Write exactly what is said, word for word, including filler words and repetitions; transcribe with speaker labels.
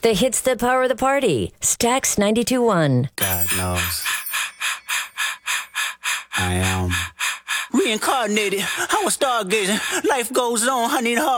Speaker 1: The hits that power the party. Stax ninety-two point one.
Speaker 2: God knows. I am reincarnated. I was stargazing. Life goes on. I need hard.